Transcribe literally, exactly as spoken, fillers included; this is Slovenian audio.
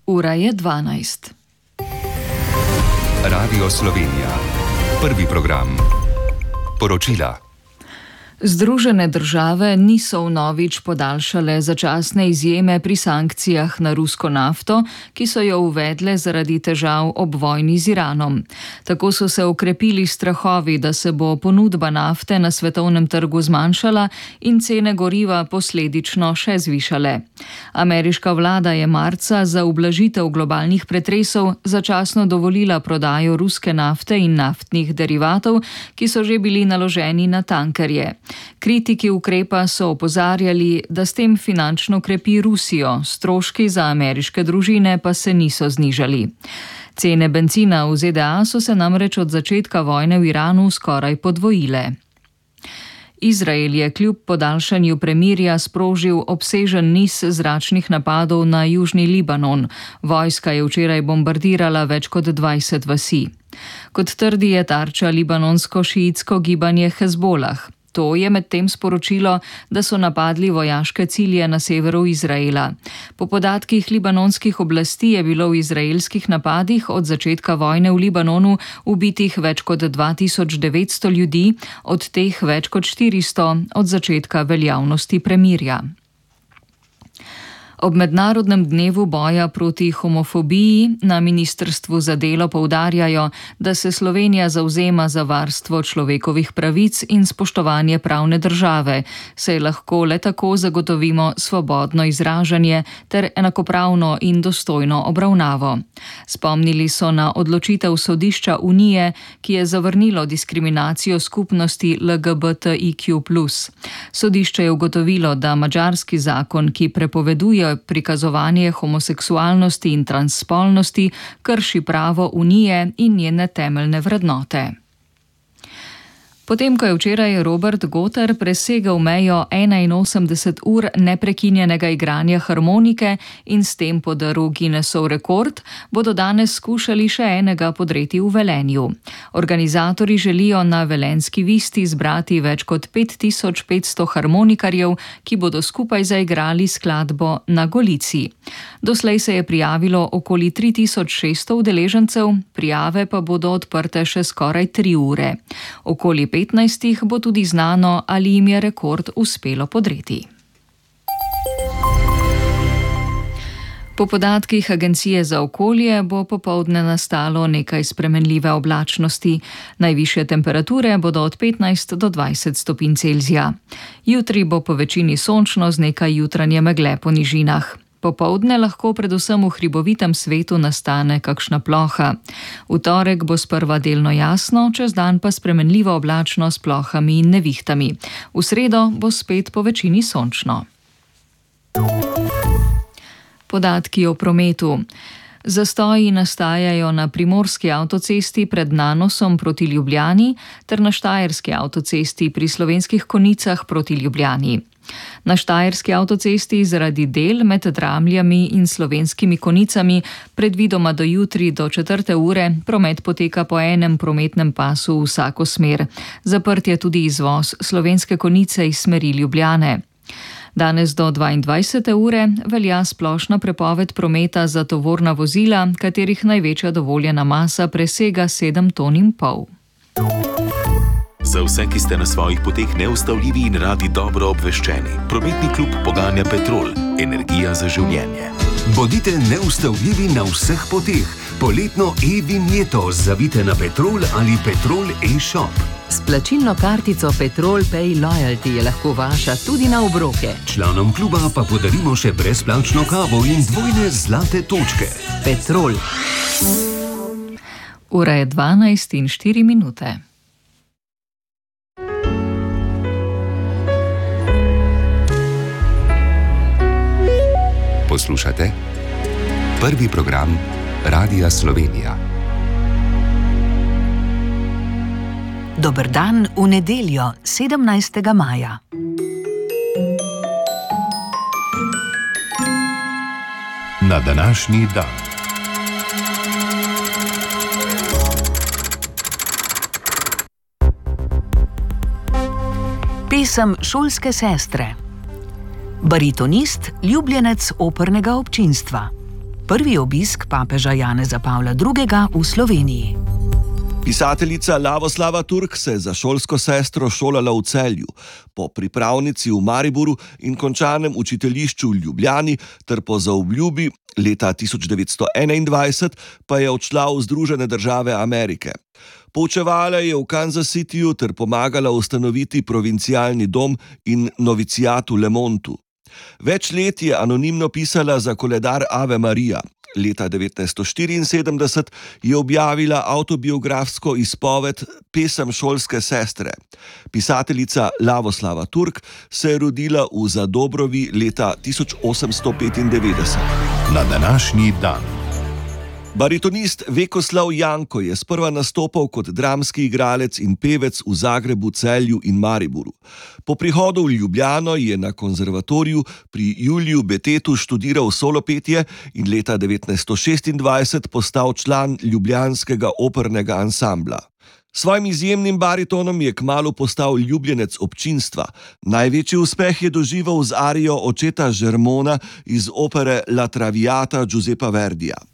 Ura je dvanajst. Radio Slovenija. Prvi program. Poročila. Združene države niso vnovič podaljšale začasne izjeme pri sankcijah na rusko nafto, ki so jo uvedle zaradi težav ob vojni z Iranom. Tako so se okrepili strahovi, da se bo ponudba nafte na svetovnem trgu zmanjšala in cene goriva posledično še zvišale. Ameriška vlada je marca za ublažitev globalnih pretresov začasno dovolila prodajo ruske nafte in naftnih derivatov, ki so že bili naloženi na tankerje. Kritiki ukrepa so opozarjali, da s tem finančno krepi Rusijo, stroški za ameriške družine pa se niso znižali. Cene bencina v Z D A so se namreč od začetka vojne v Iranu skoraj podvojile. Izrael je kljub podaljšanju premirja sprožil obsežen niz zračnih napadov na južni Libanon. Vojska je včeraj bombardirala več kot dvajset vasi. Kot trdi, je tarča libanonsko-šiitsko gibanje Hezbolah. To je medtem sporočilo, da so napadli vojaške cilje na severu Izraela. Po podatkih libanonskih oblasti je bilo v izraelskih napadih od začetka vojne v Libanonu ubitih več kot dva tisoč devetsto ljudi, od teh več kot štiristo od začetka veljavnosti premirja. Ob mednarodnem dnevu boja proti homofobiji na Ministrstvu za delo poudarjajo, da se Slovenija zavzema za varstvo človekovih pravic in spoštovanje pravne države, saj lahko le tako zagotovimo svobodno izražanje ter enakopravno in dostojno obravnavo. Spomnili so na odločitev sodišča Unije, ki je zavrnilo diskriminacijo skupnosti L G B T I Q plus. Sodišče je ugotovilo, da madžarski zakon, ki prepoveduje prikazovanje homoseksualnosti in transspolnosti, krši pravo Unije in njene temeljne vrednote. Potem, ko je včeraj Robert Goter presegel mejo enainosemdeset ur neprekinjenega igranja harmonike in s tem podaril Guinnessov rekord, bodo danes skušali še enega podreti v Velenju. Organizatorji želijo na velenjski Visti zbrati več kot pet tisoč petsto harmonikarjev, ki bodo skupaj zaigrali skladbo Na Golici. Doslej se je prijavilo okoli tri tisoč šeststo udeležencev, prijave pa bodo odprte še skoraj tri ure. Okoli petnajstih bo tudi znano, ali jim je rekord uspelo podreti. Po podatkih Agencije za okolje bo popoldne nastalo nekaj spremenljive oblačnosti. Najvišje temperature bodo od petnajst do dvajset stopinj Celzija. Jutri bo po večini sončno z nekaj jutranje megle po nižinah. Popoldne lahko predvsem v hribovitem svetu nastane kakšna ploha. V torek bo sprva delno jasno, čez dan pa spremenljivo oblačno s plohami in nevihtami. V sredo bo spet po večini sončno. Podatki o prometu. Zastoji nastajajo na primorski avtocesti pred Nanosom proti Ljubljani ter na štajerski avtocesti pri Slovenskih Konjicah proti Ljubljani. Na štajerski avtocesti zaradi del med Dramljami in Slovenskimi Konjicami predvidoma do jutri do četrte ure promet poteka po enem prometnem pasu v vsako smer. Zaprt je tudi izvoz Slovenske Konjice iz smeri Ljubljane. Danes do dvaindvajsete ure velja splošna prepoved prometa za tovorna vozila, katerih največja dovoljena masa presega sedem ton in pol. Za vse, ki ste na svojih poteh neustavljivi in radi dobro obveščeni, prometni klub poganja Petrol, energija za življenje. Bodite neustavljivi na vseh poteh. Poletno e-vinjeto zavite na Petrol ali Petrol e-shop. S plačilno kartico Petrol Pay Loyalty je lahko vaša tudi na obroke. Članom kluba pa podarimo še brezplačno kavo in dvojne zlate točke. Petrol. Ura je dvanajst in štiri minute. Poslušate prvi program Radia Slovenija. Dober dan v nedeljo, sedemnajstega maja. Na današnji dan. Pesem Šolske sestre. Baritonist, ljubljenec opernega občinstva. prvi obisk papeža Janeza Pavla drugega v Sloveniji. Pisateljica Lavoslava Turk se je za šolsko sestro šolala v Celju, po pripravnici v Mariboru in končanem učiteljišču v Ljubljani ter po zaobljubi leta tisoč devetsto enaindvajset pa je odšla v Združene države Amerike. Poučevala je v Kansas Cityju ter pomagala ustanoviti provincialni dom in novicijat v Lemontu. Več let je anonimno pisala za koledar Ave Maria. Leta devetnajststo štiriinsedemdeset je objavila avtobiografsko izpoved Pesem šolske sestre. Pisateljica Lavoslava Turk se je rodila v Zadobrovi leta tisoč osemsto petindevetdeset. Na današnji dan. Baritonist Vekoslav Janko je sprva nastopal kot dramski igralec in pevec v Zagrebu, Celju in Mariboru. Po prihodu v Ljubljano je na konzervatoriju pri Juliju Betetu študiral solopetje in leta devetnajststo šestindvajset postal član ljubljanskega opernega ansambla. Svojim izjemnim baritonom je kmalu postal ljubljenec občinstva. Največji uspeh je doživel z arijo očeta Žermona iz opere La Traviata Giuseppa Verdija.